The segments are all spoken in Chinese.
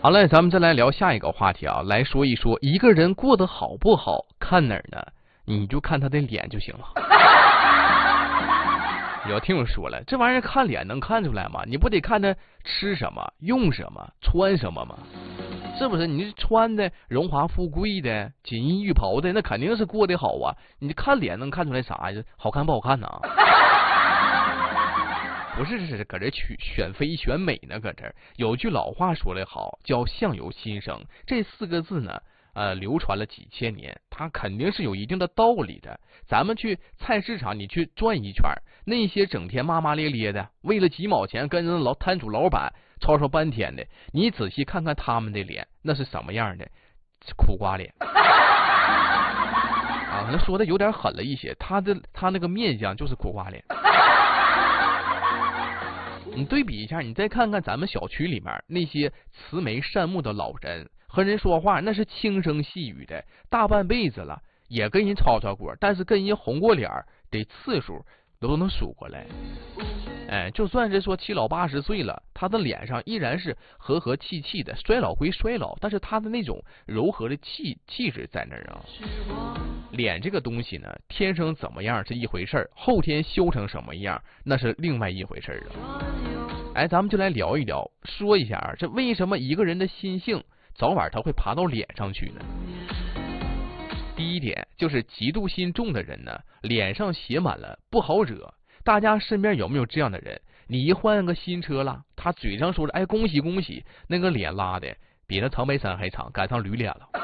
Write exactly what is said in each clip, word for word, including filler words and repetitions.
好了，咱们再来聊下一个话题啊，来说一说一个人过得好不好，看哪儿呢？你就看他的脸就行了。有听我说了，这玩意儿看脸能看出来吗？你不得看他吃什么、用什么、穿什么吗？是不是？你穿的荣华富贵的、锦衣玉袍的，那肯定是过得好啊。你看脸能看出来啥呀？好看不好看呢？不是，是搁这取选妃选美呢，搁这有句老话说得好，叫相由心生。这四个字呢，呃，流传了几千年，它肯定是有一定的道理的。咱们去菜市场，你去转一圈，那些整天骂骂咧咧的，为了几毛钱跟人老摊主老板吵吵半天的，你仔细看看他们的脸，那是什么样的？苦瓜脸。啊，可能说的有点狠了一些，他的他那个面相就是苦瓜脸。你对比一下，你再看看咱们小区里面那些慈眉善目的老人，和人说话那是轻声细语的，大半辈子了也跟人吵吵过，但是跟人红过脸的次数都能数过来。哎，就算是说七老八十岁了，他的脸上依然是和和气气的，衰老归衰老，但是他的那种柔和的气气质在那儿啊。脸这个东西呢，天生怎么样是一回事儿，后天修成什么样那是另外一回事儿啊。哎，咱们就来聊一聊，说一下啊，这为什么一个人的心性早晚他会爬到脸上去呢？第一点就是嫉妒心重的人呢，脸上写满了不好惹。大家身边有没有这样的人？你一换个新车了，他嘴上说着哎恭喜恭喜，那个脸拉的比那长白山还长，赶上驴脸了。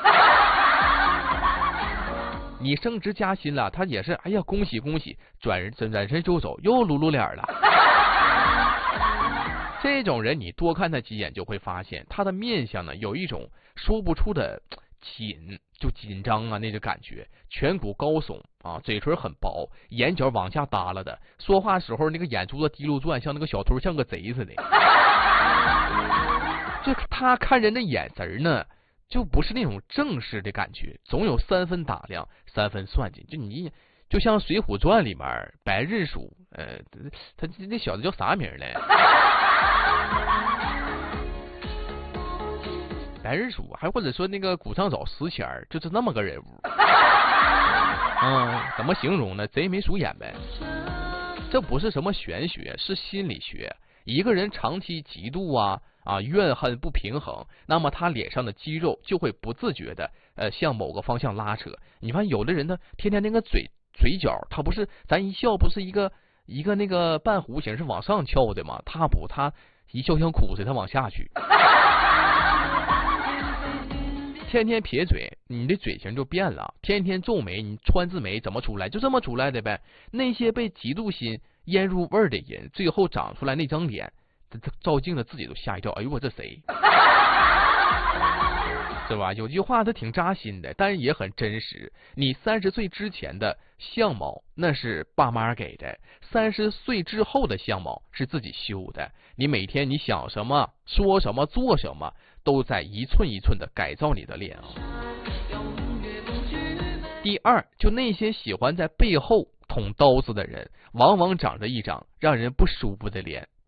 你升职加薪了，他也是哎呀恭喜恭喜，转转转身就走，又撸撸脸了。这种人你多看他几眼就会发现，他的面相呢有一种说不出的紧，就紧张啊那个感觉，颧骨高耸啊，嘴唇很薄，眼角往下耷拉的，说话时候那个眼珠子滴溜转，像那个小偷，像个贼似的。就他看人的眼神呢，就不是那种正式的感觉，总有三分打量，三分算计。就你就像《水浒传》里面白日鼠，呃，他那小子叫啥名来？白日鼠，还或者说那个古上早石钱儿，就是那么个人物。嗯，怎么形容呢？贼眉鼠眼呗。这不是什么玄学，是心理学。一个人长期嫉妒啊啊怨恨不平衡，那么他脸上的肌肉就会不自觉的呃向某个方向拉扯。你发现有的人呢，天天那个嘴嘴角，他不是咱一笑不是一个一个那个半弧形是往上翘的吗？他不，他一笑像哭似的，他往下去。天天撇嘴，你的嘴型就变了；天天皱眉，你川字眉怎么出来？就这么出来的呗。那些被嫉妒心腌入味儿的人，最后长出来那张脸，照镜子自己都吓一跳。哎呦我这谁？是吧？有句话它挺扎心的，但是也很真实。你三十岁之前的相貌那是爸妈给的，三十岁之后的相貌是自己修的。你每天你想什么、说什么、做什么，都在一寸一寸的改造你的脸啊。第二，就那些喜欢在背后捅刀子的人，往往长着一张让人不舒服的脸。